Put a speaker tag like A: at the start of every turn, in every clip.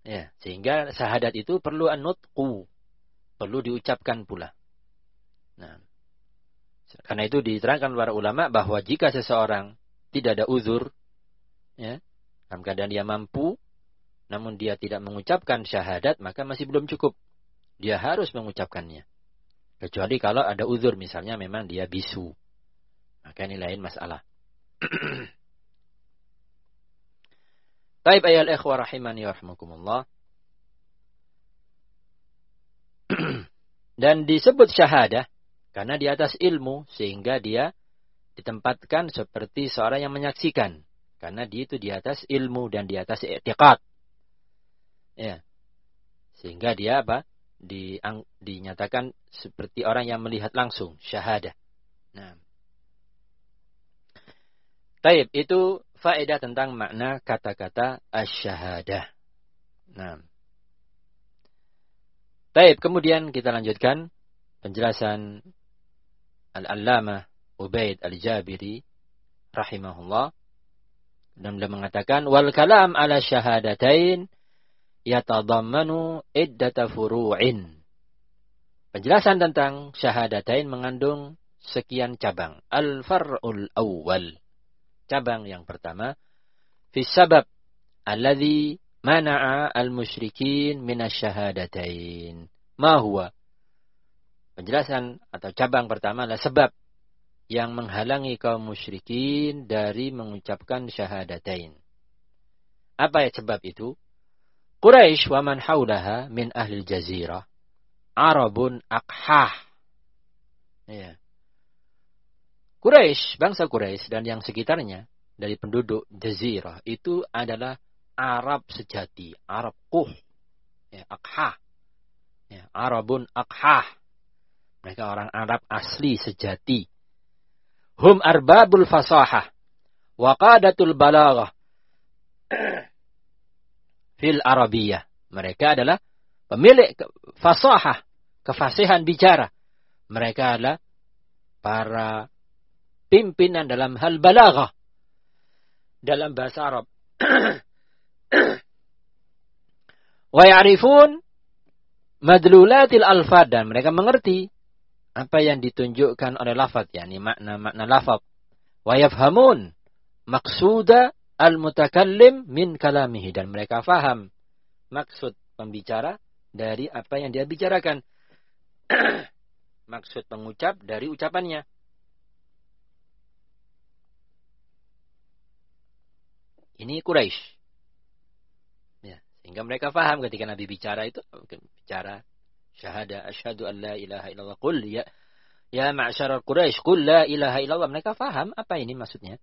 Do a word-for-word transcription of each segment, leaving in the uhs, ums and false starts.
A: Ya, sehingga syahadat itu perlu an-nutqu, perlu diucapkan pula. Nah, karena itu diterangkan para ulama bahwa jika seseorang tidak ada uzur, ya, dalam keadaan dia mampu, namun dia tidak mengucapkan syahadat, maka masih belum cukup. Dia harus mengucapkannya. Kecuali kalau ada uzur, misalnya memang dia bisu. Maka ini lain masalah. Taib ayal ikhwah rahimani wa rahmakumullah. Dan disebut syahadah karena di atas ilmu, sehingga dia ditempatkan seperti seorang yang menyaksikan. Karena dia itu di atas ilmu dan di atas i'tiqad. Ya. Sehingga dia apa? Di, ang, dinyatakan seperti orang yang melihat langsung, syahadah. Nah. Taib, itu faedah tentang makna kata-kata asy-syahadah. Nah. Taib, kemudian kita lanjutkan penjelasan Al-Allamah Ubaid Al-Jabiri rahimahullah. Dan beliau mengatakan wal kalam ala syahadatain yatadammanu iddata furu'in. Penjelasan tentang syahadatain mengandung sekian cabang. Al-far'ul awwal. Cabang yang pertama, fi sabab alladhi mana'a al-musyrikin minasyahadatain. Ma huwa? Penjelasan atau cabang pertama adalah sebab yang menghalangi kaum musyrikin dari mengucapkan syahadatain. Apa ya sebab itu? Quraisy wa man haulaha min ahli jazirah Arabun aqhah. Ya. Quraisy, bangsa Quraisy dan yang sekitarnya dari penduduk jazirah itu adalah Arab sejati, Arab quh. Ya, aqhah. Ya, Arabun aqhah. Mereka orang Arab asli sejati. Hum arbabul fasahah wa qadatul balaghah fil arabiyah. Mereka adalah pemilik fasahah, kefasihan bicara. Mereka adalah para pimpinan dalam hal balaghah dalam bahasa Arab. Wa ya'rifun madlulatil alfad, dan mereka mengerti apa yang ditunjukkan oleh lafaz, yakni makna-makna lafaz. Wa yafhamun maqsuda al-mutakallim min kalamihi, dan mereka faham maksud pembicara dari apa yang dia bicarakan. Maksud pengucap dari ucapannya. Ini Quraisy. Ya, sehingga mereka faham ketika Nabi bicara itu, bicara syahada, asyhadu an la ilaha illallah, qul ya ya ma'syaral Quraisy, qul la ilaha illallah. Mereka faham apa ini maksudnya.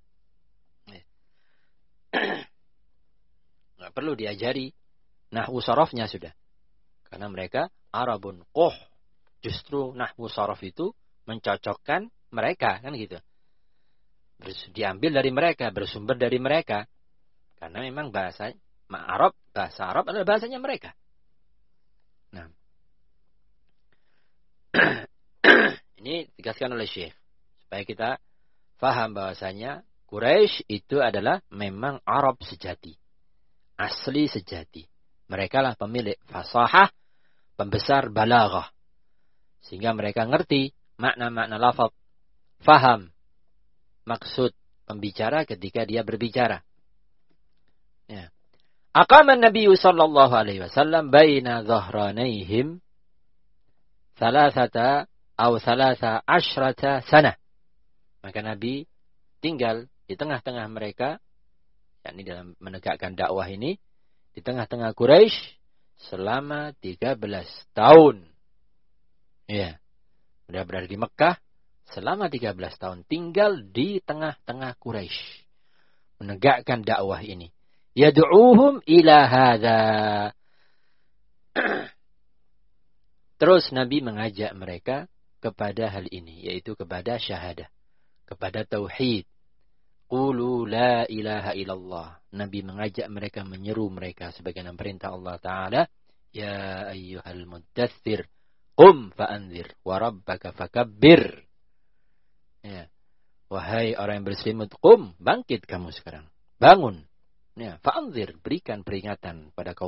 A: Nggak perlu diajari nahwu sarafnya sudah. Karena mereka Arabun quh. Justru nahwu saraf itu mencocokkan mereka, kan gitu. Diambil dari mereka, bersumber dari mereka. Karena memang bahasa Arab, bahasa Arab adalah bahasanya mereka. Nah. Ini dikasihkan oleh Syekh supaya kita faham bahwasanya Quraisy itu adalah memang Arab sejati, asli sejati. Mereka lah pemilik fasahah, pembesar balaghah, sehingga mereka ngerti makna-makna lafaz, faham maksud pembicara ketika dia berbicara. Ya. Aqama Nabi sallallahu alaihi wasallam baina dhahranaihim thalathata aw thalatha ashrata sana. Maka Nabi tinggal di tengah-tengah mereka, yakni dalam menegakkan dakwah ini, di tengah-tengah Quraisy selama tiga belas tahun. Ya. Sudah berada di Mekah selama tiga belas tahun, tinggal di tengah-tengah Quraisy, menegakkan dakwah ini. Yad'uuhum ila hadza. Terus Nabi mengajak mereka kepada hal ini, yaitu kepada syahadah, kepada tauhid. Qulu la ilaha illallah. Nabi mengajak mereka, menyeru mereka sebagaimana perintah Allah Ta'ala, ya ayyuhal muddaththir qum fa'anzir wa rabbaka fakabbir. Ya. Wahai orang yang berselimut, qum, bangkit kamu sekarang, bangun. Ya, fa'anzir, berikan peringatan pada kaum